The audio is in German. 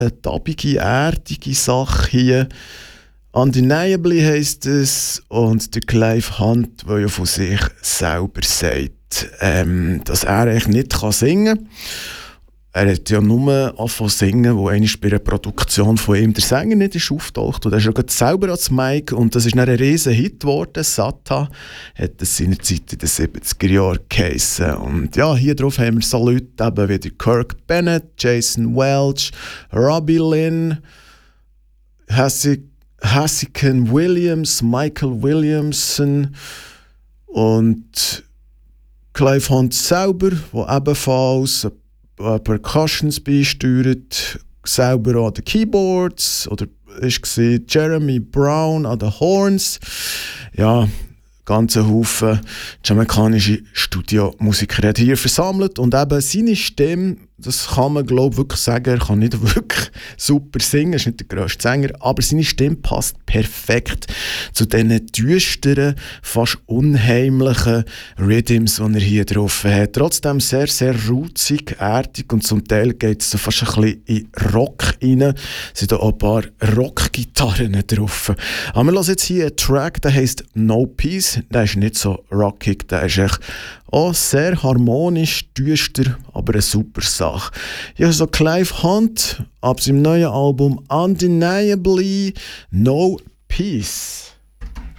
eine tabige, erdige Sache hier. Undeniably heisst es, und der Clive Hunt, der ja von sich selber sagt, dass er eigentlich nicht singen kann. Er hat ja nur angefangen zu singen, wo einmal bei einer Produktion von ihm der Sänger nicht ist auftaucht. Und er ist ja gerade selber ans Mic und das ist dann ein riesen Hit geworden. Sata hat es seinerzeit in den 70er Jahren geheissen. Und ja, hier drauf haben wir so Leute eben wie der Kirk Bennett, Jason Welch, Robbie Lynn, Hassiken Williams, Michael Williamson und Clive Hunt selber, der ebenfalls Percussions beisteuert, selber an den Keyboards, oder war Jeremy Brown an den Horns. Ja, ganzen Haufen jamaikanische Studiomusiker hat hier versammelt und eben seine Stimme, das kann man glaube ich wirklich sagen, er kann nicht wirklich super singen, er ist nicht der grösste Sänger, aber seine Stimme passt perfekt zu diesen düsteren, fast unheimlichen Rhythms, die er hier drauf hat. Trotzdem sehr, sehr rootsig, erdig und zum Teil geht es so fast ein bisschen in Rock rein. Es sind auch ein paar Rockgitarren drauf. Aber wir hören jetzt hier einen Track, der heisst No Peace. Der ist nicht so rockig, der ist echt auch sehr harmonisch, düster, aber eine super Sache. Ja, so Clive Hunt ab seinem neuen Album Undeniably No Peace.